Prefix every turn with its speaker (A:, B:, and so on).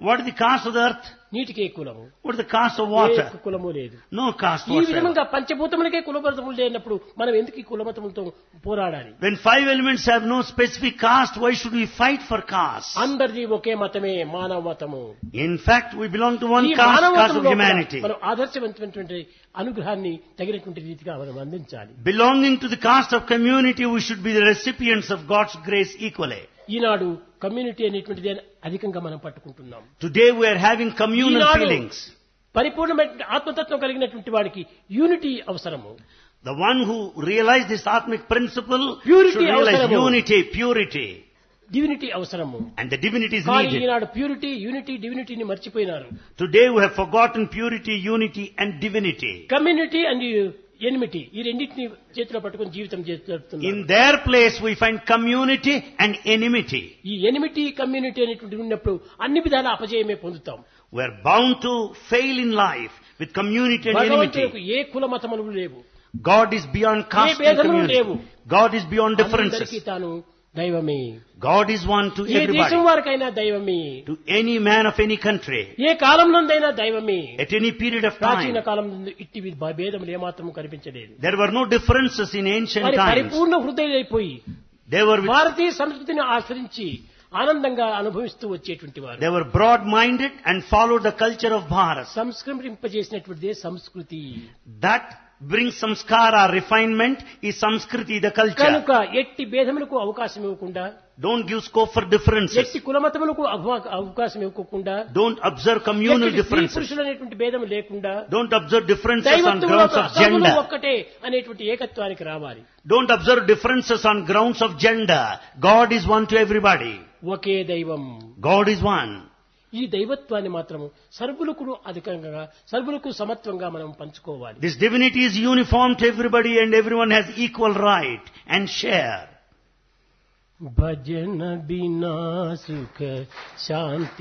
A: What is the caste of the earth?
B: నీటికే కులము,
A: What is the caste of
B: A
A: water?
B: కులము లేదు.
A: No caste
B: ఈ
A: whatsoever.
B: విధంగా పంచభూతములకే కులమతములు లేనప్పుడు మనం ఎందుకు ఈ కులమతములతో పోరాడాలి?
A: When 5 elements have no specific caste, why should we fight for caste?
B: అందరిది ఒకే మతమే, మానవ మతము.
A: In fact, we belong to one
B: ఈ
A: caste,
B: మానవ
A: caste of
B: మతంలో
A: humanity.
B: మనం ఆదర్శవంతమైనటువంటి అనుగ్రహాన్ని తగినటువంటి రీతిగా మనం అందించాలి.
A: Belonging to the caste of community, we should be the recipients of God's grace equally.
B: Eenadu community అనేటువంటిది అధికంగా మనం పట్టుకుంటున్నాం.
A: Today we are having communal
B: Eenadu
A: feelings.
B: పరిపూర్ణమైన ఆత్మతత్వం కలిగినటువంటి వాడికి యూనిటీ అవసరము.
A: The one who realized this Atmic principle
B: Purity
A: should realize
B: avasaramu.
A: unity, purity.
B: Divinity అవసరము.
A: And the divinity is
B: కానీ
A: needed.
B: Eenadu purity, unity, డివినిటీని మర్చిపోయినారు.
A: Today we have forgotten purity, unity and divinity.
B: Community and enmity, ఈ రెండింటిని చేతిలో పట్టుకుని జీవితం జరుపుతున్నారు.
A: In their place we find community and enmity.
B: ఈ enmity, community అనేటువంటి ఉన్నప్పుడు అన్ని విధాల అపజయమే పొందుతాం.
A: We are bound to fail in life with community and
B: భగవంతులకు
A: enmity.
B: ఏ కుల మతములు లేవు,
A: God is beyond caste
B: A
A: and
B: భేదములు లేవు.
A: community. God is beyond
B: అందరికీ
A: differences.
B: తాను దైవమే.
A: God is one to
B: ఏ దేశం
A: everybody.
B: వారికైనా దైవమే,
A: To any man of any country.
B: ఏ కాలం నందైనా దైవమే.
A: At any period of
B: ప్రాచీన
A: time.
B: కాలం నందు ఇట్టి భేదములు ఏమాత్రం కనిపించలేదు.
A: There were no differences in ancient
B: మరి
A: times.
B: పరిపూర్ణ హృదయులైపోయి
A: They were
B: భారతీయ సంస్కృతిని ఆశ్రయించి ఆనందంగా అనుభవిస్తూ వచ్చేటువంటి వారు.
A: They were broad-minded and followed the culture of Bharat.
B: సంస్కరింపజేసినటువంటిదే సంస్కృతి.
A: That brings samskara, refinement, is Samskriti, the culture.
B: కనుక ఎట్టి భేదములకు అవకాశం ఇవ్వకుండా,
A: Don't give scope for differences.
B: ఎట్టి కులమతములకు అవకాశం ఇవ్వకుండా,
A: Don't observe communal
B: ఎట్టి స్త్రీ
A: differences.
B: పురుషులు అనేటువంటి భేదం లేకుండా,
A: Don't observe differences on
B: దైవత్వంలో
A: grounds of
B: సర్వులు
A: gender.
B: ఒక్కటే అనేటువంటి ఏకత్వానికి రావాలి.
A: Don't observe differences on grounds of gender. God is one to everybody.
B: ఒకే దైవం.
A: God is one.
B: ఈ దైవత్వాన్ని మాత్రము సర్వులకు అధికంగా, సర్వులకు సమత్వంగా మనం పంచుకోవాలి.
A: This divinity is uniform to everybody and everyone has equal right and share.
B: భజన బినా సుఖ శాంతి